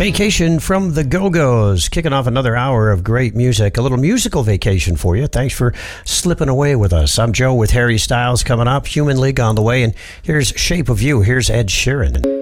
Vacation from the Go-Go's, kicking off another hour of great music. A little musical vacation for you. Thanks for slipping away with us. I'm Joe with Harry Styles coming up, Human League on the way, and here's Shape of You. Here's Ed Sheeran.